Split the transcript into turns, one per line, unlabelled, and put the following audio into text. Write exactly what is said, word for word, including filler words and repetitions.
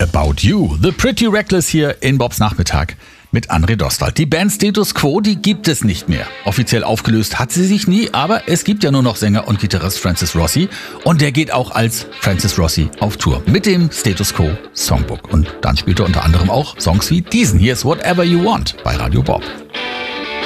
About You. The Pretty Reckless hier in Bobs Nachmittag mit André Dostal. Die Band Status Quo, die gibt es nicht mehr. Offiziell aufgelöst hat sie sich nie, aber es gibt ja nur noch Sänger und Gitarrist Francis Rossi. Und der geht auch als Francis Rossi auf Tour mit dem Status Quo Songbook. Und dann spielt er unter anderem auch Songs wie diesen. Hier ist Whatever You Want bei Radio Bob.